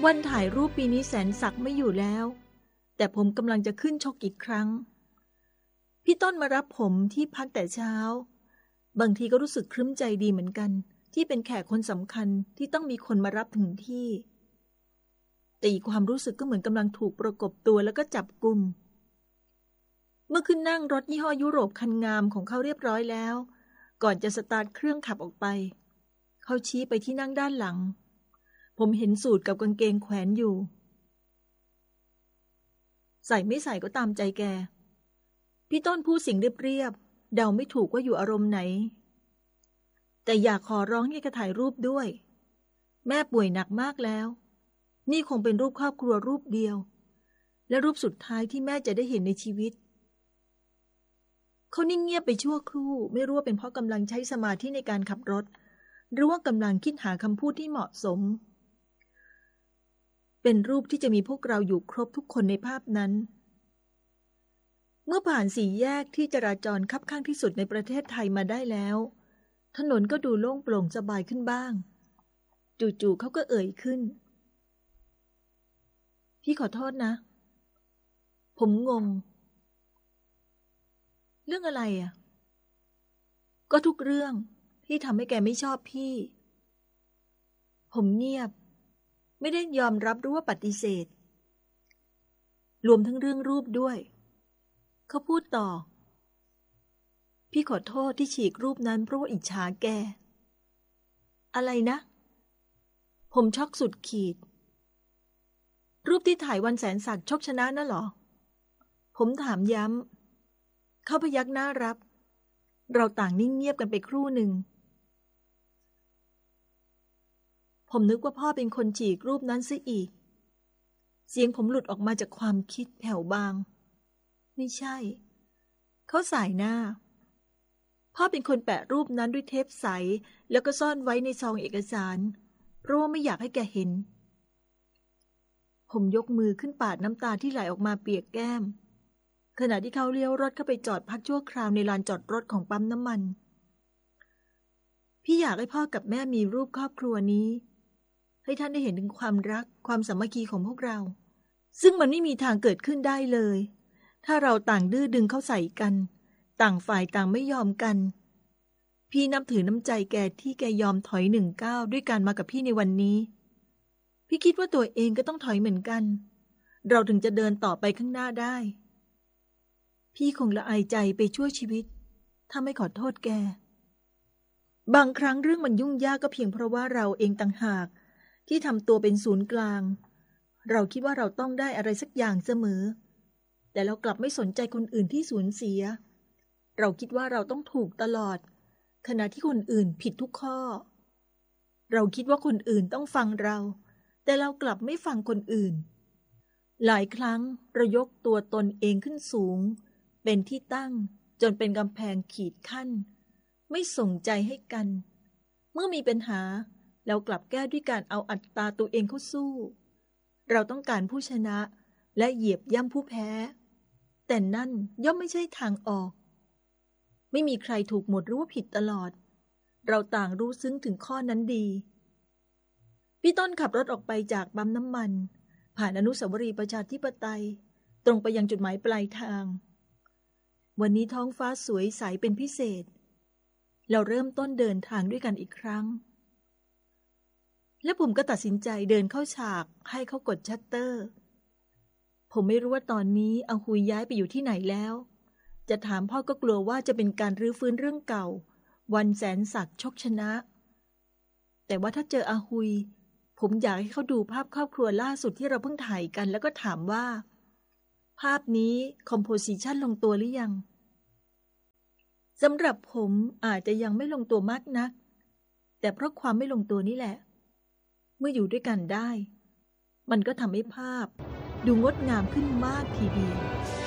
วันถ่ายรูปปีนี้แสนศักดิ์ไม่อยู่แล้วแต่ผมกำลังจะขึ้นชกอีกครั้งพี่ต้นมารับผมที่พักแต่เช้าบางทีก็รู้สึกครึ้มใจดีเหมือนกันที่เป็นแขกคนสำคัญที่ต้องมีคนมารับถึงที่แต่อีกความรู้สึกก็เหมือนกำลังถูกประกบตัวแล้วก็จับกุมเมื่อขึ้นนั่งรถยี่ห้อยุโรปคันงามของเขาเรียบร้อยแล้วก่อนจะสตาร์ทเครื่องขับออกไปเขาชี้ไปที่นั่งด้านหลังผมเห็นสูทกับกางเกงแขวนอยู่ใส่ไม่ใส่ก็ตามใจแกพี่ต้นพูดเสียงเรียบๆเดาไม่ถูกว่าอยู่อารมณ์ไหนแต่อยากขอร้องให้แกถ่ายรูปด้วยแม่ป่วยหนักมากแล้วนี่คงเป็นรูปครอบครัวรูปเดียวและรูปสุดท้ายที่แม่จะได้เห็นในชีวิตเขานิ่งเงียบไปชั่วครู่ไม่รู้ว่าเป็นเพราะกำลังใช้สมาธิในการขับรถหรือว่ากำลังคิดหาคำพูดที่เหมาะสมเป็นรูปที่จะมีพวกเราอยู่ครบทุกคนในภาพนั้นเมื่อผ่านสี่แยกที่จราจรคับข้างที่สุดในประเทศไทยมาได้แล้วถนนก็ดูโล่งโปร่งสบายขึ้นบ้างจู่ๆเขาก็เอ่ยขึ้นพี่ขอโทษนะผมงงเรื่องอะไรอ่ะก็ทุกเรื่องที่ทำให้แกไม่ชอบพี่ผมเงียบไม่ได้ยอมรับหรือว่าปฏิเสธรวมทั้งเรื่องรูปด้วยเขาพูดต่อพี่ขอโทษที่ฉีกรูปนั้นเพราะว่าอิจฉาแกอะไรนะผมช็อกสุดขีดรูปที่ถ่ายวันแสนศักดิ์ชกชนะน่ะเหรอผมถามย้ำเขาพยักหน้ารับเราต่างนิ่งเงียบกันไปครู่หนึ่งผมนึกว่าพ่อเป็นคนฉีกรูปนั้นซะอีกเสียงผมหลุดออกมาจากความคิดแผ่วบางไม่ใช่เขาสายหน้าพ่อเป็นคนแปะรูปนั้นด้วยเทปใสแล้วก็ซ่อนไว้ในซองเอกสารเพราะว่าไม่อยากให้แกเห็นผมยกมือขึ้นปาดน้ำตาที่ไหลออกมาเปียกแก้มขณะที่เขาเลี้ยวรถเข้าไปจอดพักชั่วคราวในลานจอดรถของปั๊มน้ำมันพี่อยากให้พ่อกับแม่มีรูปครอบครัวนี้ให้ท่านได้เห็นถึงความรักความสามัคคีของพวกเราซึ่งมันไม่มีทางเกิดขึ้นได้เลยถ้าเราต่างดื้อดึงเข้าใส่กันต่างฝ่ายต่างไม่ยอมกันพี่นับถือน้ำใจแกที่แกยอมถอย1 ก้าวด้วยการมากับพี่ในวันนี้พี่คิดว่าตัวเองก็ต้องถอยเหมือนกันเราถึงจะเดินต่อไปข้างหน้าได้พี่คงละอายใจไปชั่วชีวิตถ้าไม่ขอโทษแกบางครั้งเรื่องมันยุ่งยากก็เพียงเพราะว่าเราเองต่างหากที่ทำตัวเป็นศูนย์กลางเราคิดว่าเราต้องได้อะไรสักอย่างเสมอแต่เรากลับไม่สนใจคนอื่นที่สูญเสียเราคิดว่าเราต้องถูกตลอดขณะที่คนอื่นผิดทุกข้อเราคิดว่าคนอื่นต้องฟังเราแต่เรากลับไม่ฟังคนอื่นหลายครั้งเรายกตัวตนเองขึ้นสูงเป็นที่ตั้งจนเป็นกำแพงขีดขั้นไม่ส่งใจให้กันเมื่อมีปัญหาเรากลับแก้ด้วยการเอาอัตตาตัวเองเข้าสู้เราต้องการผู้ชนะและเหยียบย่ำผู้แพ้แต่นั่นย่อมไม่ใช่ทางออกไม่มีใครถูกหมดหรือว่าผิดตลอดเราต่างรู้ซึ้งถึงข้อนั้นดีพี่ต้นขับรถออกไปจากปั๊มน้ำมันผ่านอนุสาวรีย์ประชาธิปไตยตรงไปยังจุดหมายปลายทางวันนี้ท้องฟ้าสวยใสเป็นพิเศษเราเริ่มต้นเดินทางด้วยกันอีกครั้งและผมก็ตัดสินใจเดินเข้าฉากให้เขากดชัตเตอร์ผมไม่รู้ว่าตอนนี้อาหุยย้ายไปอยู่ที่ไหนแล้วจะถามพ่อก็กลัวว่าจะเป็นการรื้อฟื้นเรื่องเก่าวันแสนศักดิ์ชกชนะแต่ว่าถ้าเจออาหุยผมอยากให้เขาดูภาพครอบครัวล่าสุดที่เราเพิ่งถ่ายกันแล้วก็ถามว่าภาพนี้คอมโพสิชันลงตัวหรือยังสำหรับผมอาจจะยังไม่ลงตัวมากนักแต่เพราะความไม่ลงตัวนี่แหละเมื่ออยู่ด้วยกันได้มันก็ทำให้ภาพดูงดงามขึ้นมากทีเดียว